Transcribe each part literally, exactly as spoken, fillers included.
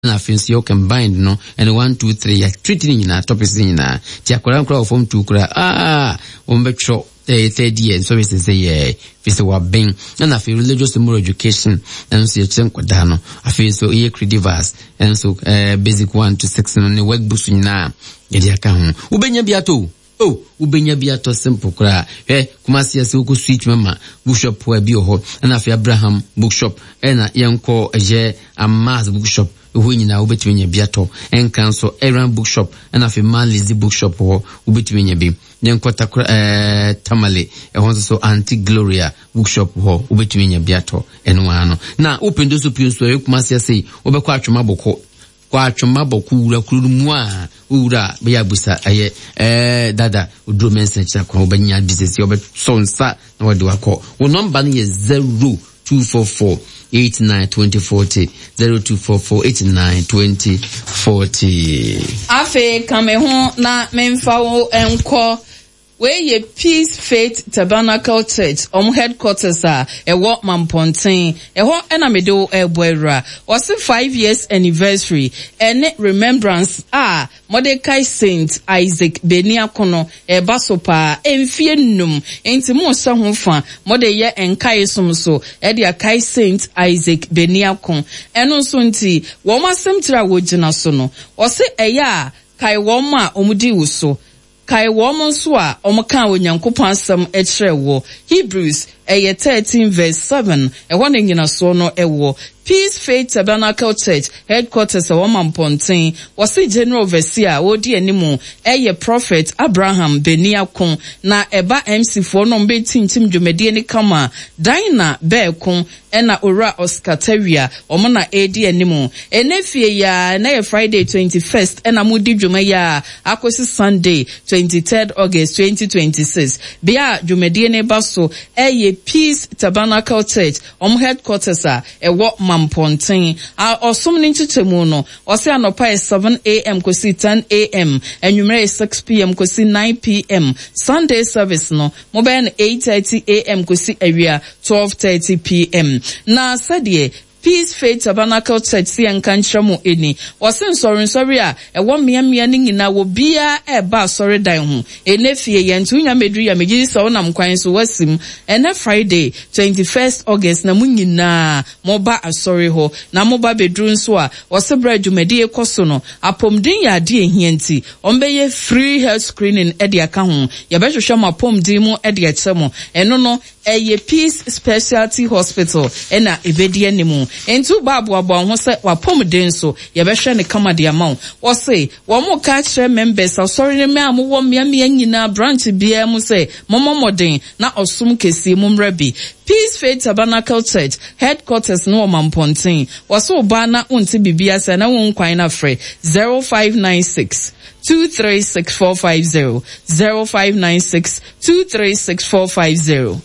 na afensi you can bind no and one two three ya treating na topics na ti akwara nkra form two kra ah ombetro eh third year so we say yeah fisi wa ben na afi religious moral education and so chen kwada no afi so ye credivers and so eh basic one to six no ne workbooks na ye aka ho ubenya biato oh ubenya biato simple kra eh kumasi ya se ko switch mama bookshop wa bi ho na afi Abraham bookshop eh na yenko je Amas bookshop who nyina ubetumi nya biato en kanso Aaron bookshop na afi Malizi bookshop ho ubetumi nya bi yenko takra eh Tamale e ho so Anti Gloria bookshop ho ubetumi nya biato enwa no na upendo so pinso e kumasi ya se obekwa atwoma boko kwa atwoma boko wura kuru mu a wura be ya busa aye eh dada udro mensa cha kwa obanya business obe sonsa na wode wakọ wo number no ye zero two four four eight nine two zero four zero zero two four four eight nine two zero four zero. Afe kame ho na memfa wo enko where ye Peace Faith Tabernacle Church om headquarters a ewo Mamponten eho ena medo eboera was five years anniversary ene remembrance a Mordecai Saint Isaac Beniakono e basopa emfie num enti mo sa ho fa mode ye enkai som so e dia Kai Saint Isaac Beniakon eno so nti wo masem tra wo gina so no wose eya kai wo ma omudi wo so kai woman so a omka onyankopon asem e kire wo Hebrews eye thirteen verse seven e ho ne nyina so no e wo Peace Faith Tabernacle Church headquarters a woman Pontin was the general overseer odi animu eye prophet Abraham Beniakon na eba M C for no be tintim dwumade ni kama Dina Beekon ena ora Oscar Teria omona edi animu enefie ya na Friday twenty-first ena mudi dwuma ya akosi Sunday twenty-third August twenty twenty-six bia dwumade ni baso eye Peace Tabernacle Church om headquarters a ewo Mamponten a osum ni chichemu no ose anopa seven a m kosi ten a m enwumere six p m kosi nine p m Sunday service no mobile eight thirty a m kosi awia twelve thirty p m na sadie Peace Faith Tabernacle Church si enkanchamo eni wasen sorry sorry a ewo mia mia ni nyina wo bia e ba sorry dan ho enefie ye ntu nya medru ya megiri so na mkwan so wasim ene Friday twenty-first August na munyina mo ba asori ho na mo ba bedru nso a wasebra dwumade ekoso no apomdin ya ade ehianti ombeye free health screening e de aka ho ya be hwehwe mo apomdin mu e de echemo eno no eye Peace Specialty Hospital ena ebedi animu entu babu abo ho se wapom den so ye be hwe ne kama de amount wo se wo mo ka kire members sorry ne me am wo mia mia nyina branch bia mu se momomoden na osum kesi mu mrabi Peace Faith Tabernacle Church headquarters no Mamponten was so ba na unti bibia se na won kwan na frɛ zero five nine six two three six four five zero zero five nine six two three six four five zero.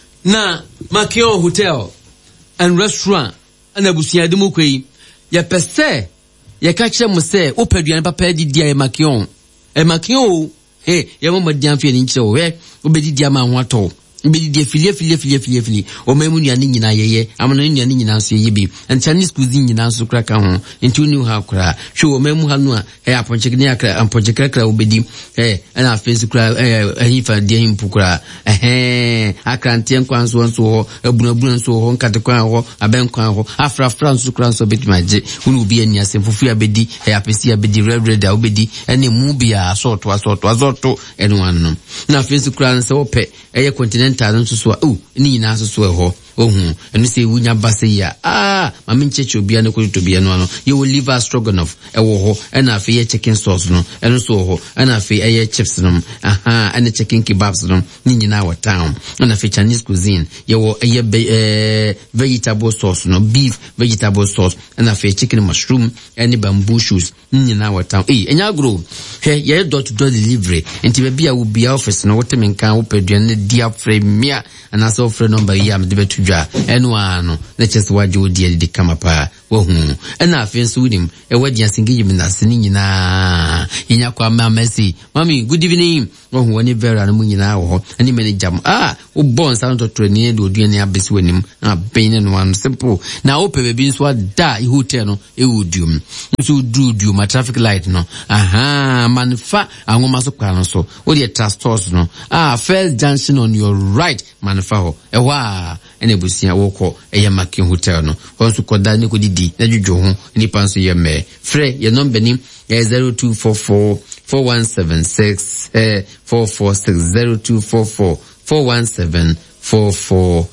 Na Makion Hotel and Restaurant and abusia de mu kwei ye pese ye ka kire mu se opaduan papa di dia e Makion e Makion he ye mo madian fi ni kire wo he obedi dia ma ho ato obedi dia filie filie filie filie filie o memu nua ni nyina yeye amana nua ni nyina so ye bi and Chinese cuisine nyina so kra ka ho nti uni ha kra hwe o memu ha no a he aponchek ni akra aponchek kra obedi he na face kra eh hifa dia himpu kra eh akrantie nkwan so so ho abunabuna so ho nkate kwan ho aben kwan ho afra france so kra so beti maje uni obi ani asemfufu abedi he apesi abedi red red obedi ene mu bia so to so to so to enu anu na face kra so pe eye continental nso so oh ni nyina so so ho ohun enu se wunya base ya ah mama ncheche obi an ko to bia no ano ye will liver stroganoff e wo ho ena afi ye chicken sauce no enu so ho ena afi eye chips no aha ena chicken kebabs no ni nyina wa town ena afi Chinese cuisine ye wo eye eh, vegetable sauce no beef vegetable sauce ena afi chicken mushroom eni bamboo shoots ni nyina wa town eh enya grow he ye door to door delivery enti be bia wo bia office no wote menkan wo peduan dia fremia ana so frɛ number yi am de betudwa eno ano na chese waje odi edi kama pa wo hu ena afen so wunim e wadi asingeji minase ni nyina yenya kwa mamasi mami good evening wo hu woni vera no nyina wo ani manager ah wo bon sa no to ni do duane abesi wanim ah ben no one simple na wo pe bebi so da i hotel no e wudium so du du ma traffic light no aha manfa angoma so kwa no so wo de trustors no ah first junction on your right manfa ho e wa ene busia wo ko e ya makin hotel no wo so koda ni ko didi na dwudwo ho ni panso ye me frɛ ye number ni zero two four four four one seven six four four six zero two four four four one seven four four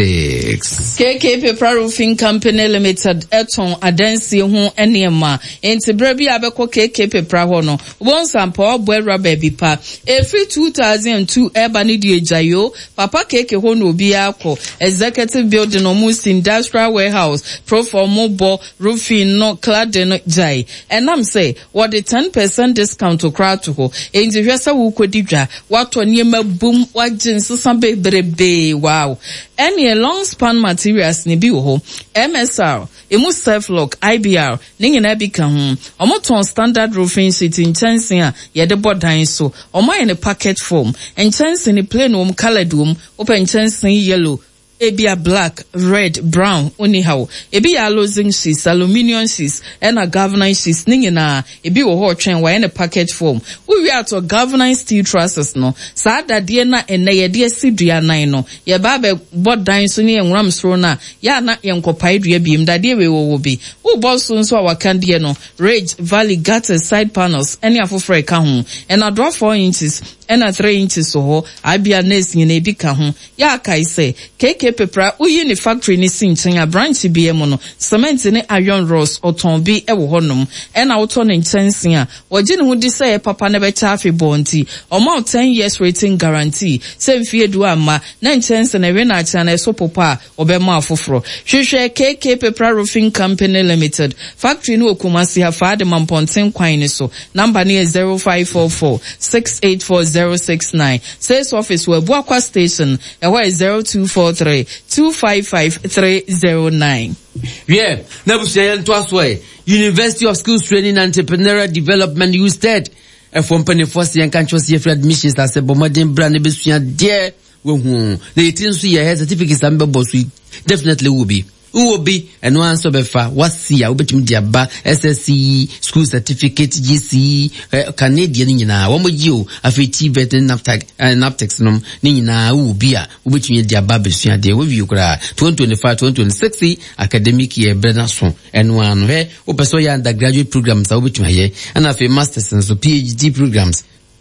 six. K K Pepra Roofing Company Limited eton adansi ho enema enti brebi abeko K K Pepra ho no won sampo boera baby pa every two thousand two eba ni die jayo papa K K ho no obi akọ executive building no mus industrial warehouse proformo bo roofing no cladding no jai enam say what the ten percent discount to crowd to ho enti hwesa wo kodidwa wato niema boom wagin sesa bebrebe wow. Any long span materials ni bi wo M S R, emu self lock, I B R, ni nyina bi ka ho. Omo ton standard roofing sheet nkyɛnse a yɛde bɔ dan so. Omo yɛ ne packet form. Nkyɛnse ni plain wom colored wom, open nkyɛnse yellow. Ebia black, red, brown, oni how. Ebi alloy sheets, aluminium sheets, and a galvanized sheets. Ningina, ebi wo ho train wa in a packet form. We are to galvanized steel trusses no. Sa da die na ene ye die si dua nan no. Ye ba be bod dan so ni enram sro na. Ya na ye nkopai dua biem da die we wo bi. Wo boss so nso awakan die no. Ridge, valley, gutters, side panels, any afofre ka ho. And a draw four inches. And a three inches so ho. I be a nest in a big ka ho. Ya kai say. K K Pepra uyi ni factory ni sinchen ya branch bi emo no cement ni iron rods oton bi e wo honom e na oton nkyɛnse a wɔgye ne ho di sɛ papa na bɛcha afi bonti omo ten years rating guarantee sɛ mfie du amma na nkyɛnse na we na acha na so popa obɛma afoforo hwehwɛ K K Pepra Roofing Company Limited factory ni Okumasi ha fa de mamponten kwan ni so number ni is zero five four four six eight four zero six nine sales office wɔ Buakwa station e wa zero two four three two five five three zero nine. Yeah, Nabusia Twasway, University of Skills Training and Entrepreneurial Development U S T E D. A company for the country for admissions as a Bomadin brand Besuya dear. Who the eighteen year certificates and boss definitely will be. Who will be and one so befa what's see a bit diaba S S C school certificate G C Canadian na one with you a fifty vet and naptag and naptex nom nina who be a which me diaba besia de with you cry twenty twenty five twenty twenty six academic year Brennason and one where Opasoya undergraduate programs are which my year and a masters and so PhD programs.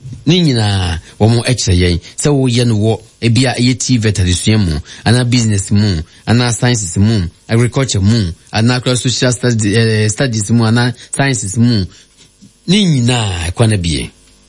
Nina womo extra yen so wo yen wo ebia yeti veterinary mu ana business mu ana sciences mu agriculture mu ana social studies, uh, studies mu ana sciences mu nina kwana bie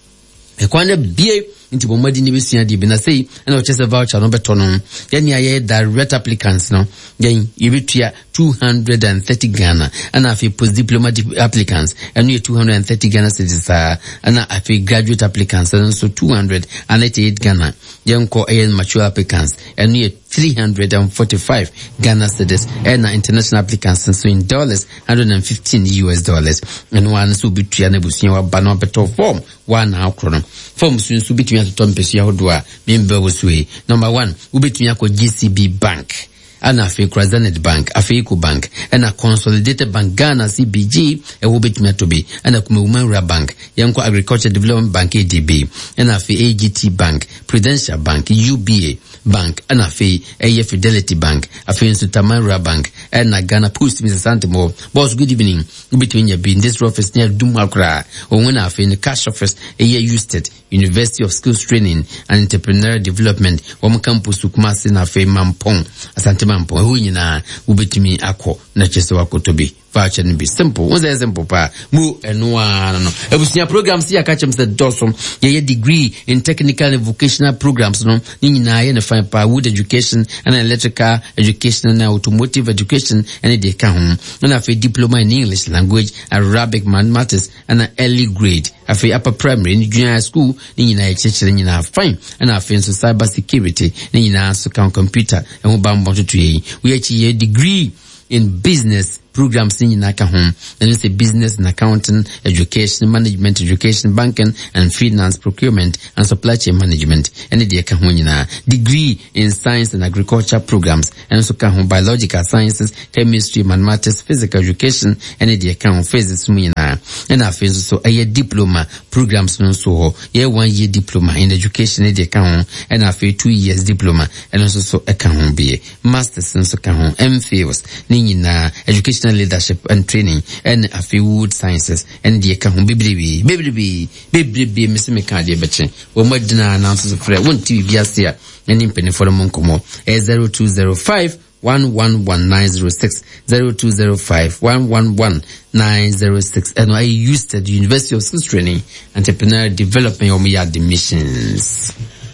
e kwana bie nti bomadi ni besua di bi na sei na o chese voucher no beto no yani aye direct applicants no yani yibetua two hundred thirty Ghana and afi post diploma applicants and you two hundred thirty Ghana cedis and afi graduate applicants and so two hundred eighty-eight Ghana yanko aye mature applicants and you three hundred forty-five Ghana cedis and international applicants and so in dollars one hundred fifteen U S dollars and one so between na busua wa ba no beto form one now chrono form so so between to tompesi yahodwa member woswe number one ubetumi akọ G C B Bank ana afi Krazanet Bank afi Eco Bank ana Consolidated Bank Ghana C B G e wo betumi atobi ana kuma Umara Bank yanko Agriculture Development Bank A D B ana afi A G T Bank Prudential Bank U B A Bank ana afi A Fidelity Bank afi Tamara Bank ana Ghana Post Mister Santimo. Boss, good evening. Ubetumi ya be in this office near Dumakra o wona afi in cash office a year used University of Skills Training and Entrepreneurial Development wom campus Kumasi na afi Mampong asante Mampong hu nyina ubetumi akọ na chese wakotobi voucher ni be simple what's simple pa mu enwa no ebusunya programs ya ka chem se dosom ye degree in technical and vocational programs no ni nyina ye na fine pa wood education and electrical education and automotive education and they ka hom na fa diploma in English language, Arabic, mathematics and early grade afi upper primary in junior school ni nyina ye chechere nyina fine and afi so cyber security ni nyina so kan computer and wo ba mbonto to ye we achi ye degree in business programs in Naka home. And it's a business and accounting, education, management, education, banking, and finance, procurement, and supply chain management. And the Kahunina degree in science and agriculture programs, and also Kahun biological sciences, chemistry, mathematics, physical education, and the account phases Muna. And I feel so a year diploma programs no so year one year diploma in education in the account, and I feel two years diploma, and also so account be masters and so account M Phils, Nina, educational leadership and training, and I feel wood sciences, and the account baby, baby, baby, baby, Mister McCarty, betting. When my dinner announces a prayer, one T V here, and in penny for a monkomo, a zero two zero five one one one nine zero six zero two zero five one one one nine zero six. And I used at the University of Skills Training, Entrepreneur Development or me admissions.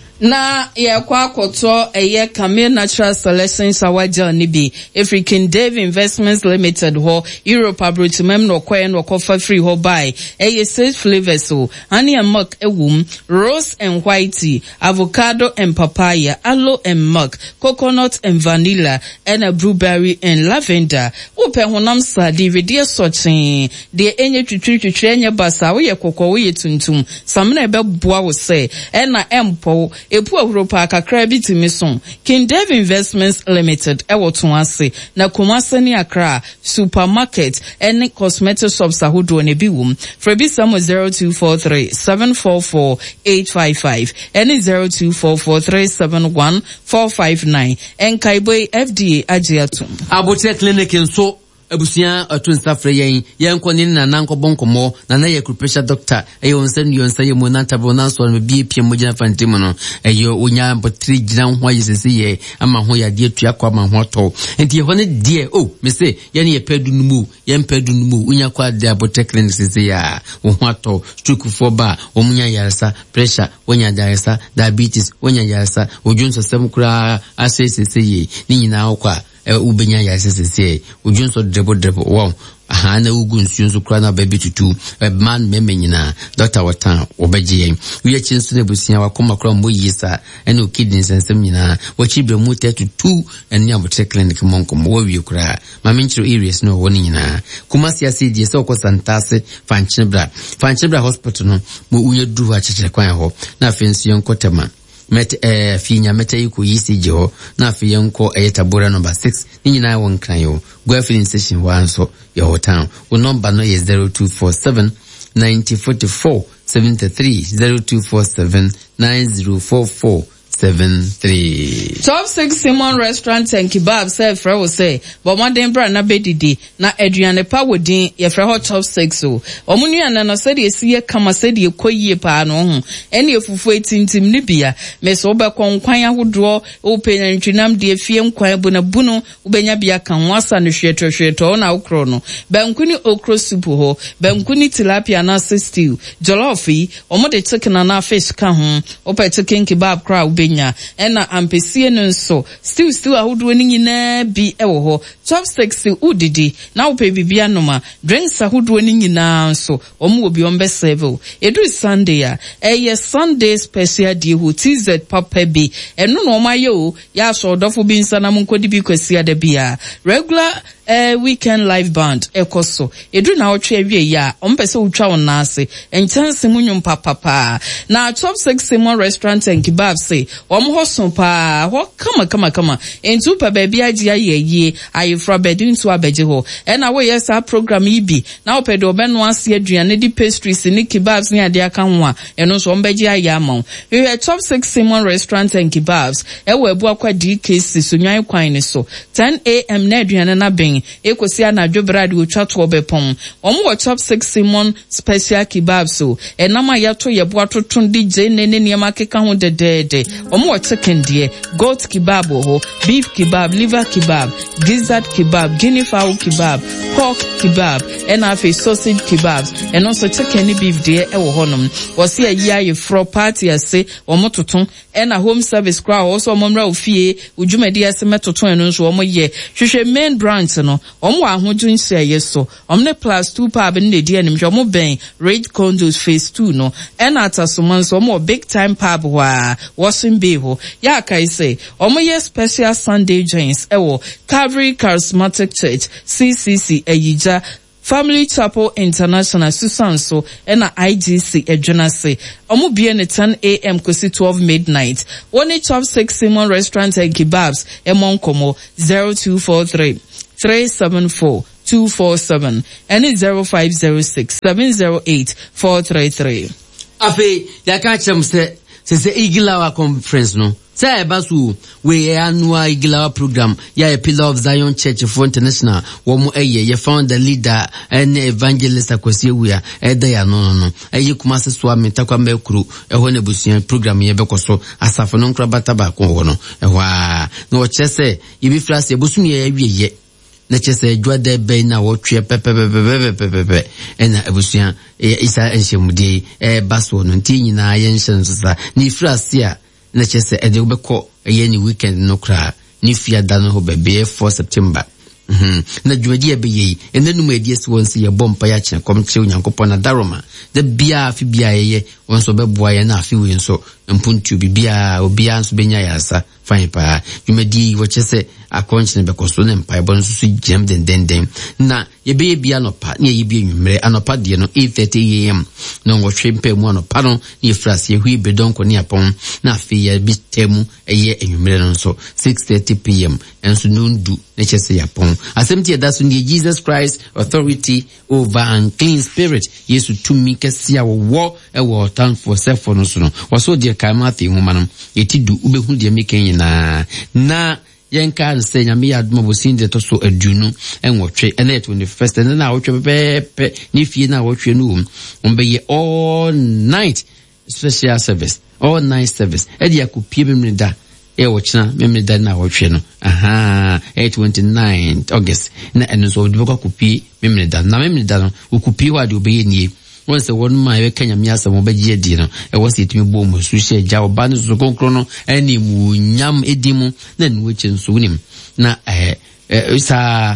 Na ya kwa koto eye Camille Natural Selections awaja ni bi African Dave Investments Limited ho Europe abrochimem no kwa no kofa free ho buy eye six flavors so honey and milk ewum rose and whitey avocado and papaya aloe and milk coconut and vanilla and a blueberry and lavender open honam sa di vedie sochen de enye twitwi twitwi enye basa wo ye kokko wo ye tuntum samna ebe boa wo se na empo epu Europa kakra bi timiso King Dave Investments Limited ewo tonase na Kumasi ni Accra supermarket any cosmetic shops ahodo ne bi wum frebi samo zero two four three seven four four eight five five any zero two four four three seven one four five nine and Kaiboy F D A ajiatum Abote clinic nso abusia atun safre yen yen koni na nanko bonkomo na na ye pressure doctor eyo nsen yo nsa ye monanta bona so me bi pie mogina fantimo no eyo onya botri gina ho yesese ye ama ho ya de tua kwa ma ho to enti ye hone de oh me say ye ne ye pedu numu ye pedu numu onya kwa de abote clinic sese ya wo ho to stroke for ba omunya yaresa pressure onya yaresa diabetes onya yaresa ojunso sem kura asese ye ni nyina kwa ubenya ya sese ujunso drebo drebo wow ahana ugu nsunzu kura na baby tutu man meme nyina doctor watan obeje wiye chinsu ne busia wakoma kura mbo yisa ene kidney sensem nyina wachibre mu thirty two ene abotre clinic monko mo wiye kura maminchiro areas no woni nyina Kumasi asidi so ko santase fanchibra fanchibra hospital no mo uye du ha chechire kwan ho na fensi yonkotema met eh finya meta yiku yisi jo na fi yanko eyetabura number six ni nyina won kan yo go filling station one so your town wo number no is zero two four seven nine zero four four seven three zero two four seven nine zero four four seven three. Top six Simon Restaurant and Kebab say Fre will say but one day bra na bedidi na Adrian pa wodin ye Fre hot top six so omunu ana no say de sie kama say de koyie pa no ho ene efufu etintim ni bia me so be kon kwan ahodo o penantwinam de fie nkwan bu na bunu ubenya bia kan wasa no hweto hweto na okro no bankuni okro soup ho bankuni tilapia na stew jollof yi omo de chicken na fish ka ho o pe chicken kebab kra nya ena ampesie no nso still still ahodo ni nyina bi ewo ho chopsticks udidi na upe bibia noma drinks ahodo ni nyina nso omo obi on be serve edu Sunday a eye Sunday special di ho T Z papa bi eno no maye o ya so dofo bi nsa na munkodi bi kwasi ada bia regular eh weekend live band ekoso edu na otwe awie ya ompese utwa wonase enchanse munyum papa na chopsticks Simon Restaurant and Kebab say Om hoson pa ho kama kama kama entu pa baby agia yeye ayefra bedin to abeje ho ena we yes our program ibi na opedo obeno ase aduane di pastries ni kebabs ni ade aka ho a eno so ombeje aya amon we were top six Simon Restaurant and Kebabs e we bu akwa D K C so nwan kwan ni so ten a m na aduane na ben ekosi anadwo brad wo twa to obepon om wo top six Simon special kebabs so enama yato ye bu atoton di je ne ne niam akeka ho dedede Omo chicken dear, goat kebab ho, beef kebab, liver kebab, gizzard kebab, guinea fowl kebab, pork kebab, and have a sausage kebabs, and also chicken beef dear ewo honum. Was here a year fro party as say, or mototon, and a home service crowd also momra ufie, ujume dia se metoton and so omo ye. Shushe main branch no, no omo ahodun se yeso omne plus two pub ne di anim omo ben Rage Condos phase two no and atasoman so omo big time pub wa Washington Bay ho ya kai say omo ye special Sunday joints ewo Calvary Charismatic Church C C C Eyija Family Chapel International Susanso and I G C Edjonase. Omu be ne ten a m kosi twelve midnight. One Chop Six Simon Restaurant and Kebabs Emon Komo zero two four three three seven four two four seven and zero five zero six seven zero eight four three three. Afe ya ka chem se se se Igilawa conference no. Say basu we annual Igilawa program ya a Pillar of Zion Church for International wo mo eye ye found the leader and evangelist akwasi wia e da ya no no eye kuma se so amenta kwa mekuru e ho na busuan program ye bekoso asafo no nkra bata ba ko ho no e ho a na o chese ye bi frase busu ye awieye na chese adwa da be na wo twe pepepepepepepe ena abusuan isa enhemudi e baso no nti nyina ye nhyensosa ni frase a na chese ede obekọ eye ni weekend no kra ni fia da no ho bebe four September mhm na dwadi ebe yi enenum edi esi wonse ye bompa ya kye kom kye onyankopon na daroma da bia afi bia ye wonso beboa ye na afi we nso mpuntu bibia obia nso benya ya asa fine pa dwumadi wo chese akonchine bekoso ne mpa ebo nso gem den den den na ye be bia no pa na ye bia nwumre anopa de no eight thirty a m no ngo twempa mu anopa no ni frase ye hui bedonko ni apon na afi ye bi temu eye enwumre no nso six thirty p m enso nundu ne chese yapon asempti da so ni Jesus Christ authority over unclean spirit yesu tumi kesia wo e wo tan for self no so no waso de kamati humanum etidu ubehu de meken na na yenka nse nyame ya aduma bosinde to so adunu enwotwe ene twenty-first and na wotwe pepe ni fie na wotwe no umbe all night special service all night service edi akopie memreda e wochina memreda na wotwe no aha twenty-ninth August na eno so diboko kopie memreda na memreda no ukopie wa de obeye nie once one my we Kenya miasa mo beje di no e wose etimi bo mo su hye ja oba no so konkro no eni mu nyam edimu na nwe chenso nim na eh isa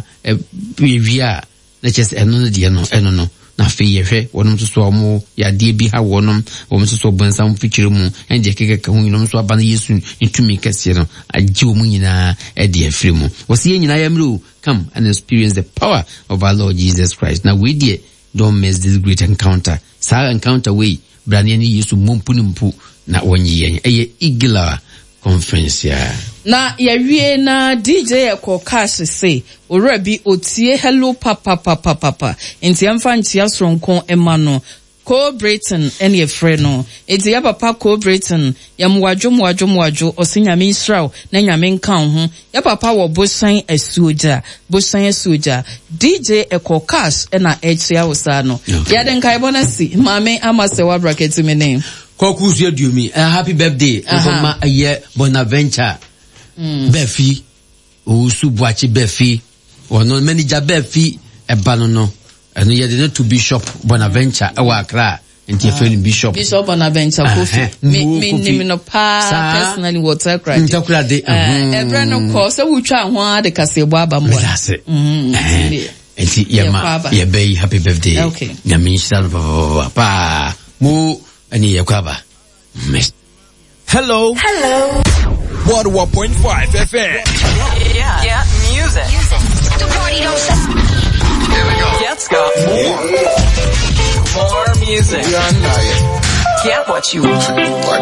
bia na chese eno no die no eno no na fe yehwe wonum so so mo ya die bi ha wonum wonum so so bonsam fikire mu ende keke ka hunum so aba na Yesu ntumi kese no agye mu nyina e de afiri mu wose ye nyina yamru come and experience the power of our Lord Jesus Christ. Now we die don't miss this great encounter. Sa encounter we brani ni Yesu mumpu nimpu na wonyi yen. Eye Igilawa conference ya. Na ya wie na D J Eko Cash say orebi otie hello papa papa papa. Enti amfa ntia soronko emano. Co Britain any a friend no. Eti ya papa Co Britain ya mwajo mwajo mwajo osinyame Israel na nyame nkan ho. Ya papa wo bosan asuoja, bosan asuoja. D J Eko Cash na etia usano. Ya den kai bonasi mame amase wa bracket me name. Kokuzu edumi. A happy birthday for a year Bonaventure. Mm. Befi o subuachi Befi ono manager Befi e banono. And you didn't to Bishop Bonaventure, our Accra, and your friend Bishop. Bishop Bonaventure, me, me, me, no pa, personally, what's a cry. Talk like the, eh, brand course, so we try one, the Casababa, that's it. And see, Yama, ye bay, happy birthday. Okay. Yamin Salva, pa, moo, and ye kaba. Hello. Hello. one point five F M. Yeah, yeah, music. Music. The party don't stop. Here we go. Let's go. More. More music. Get what you want.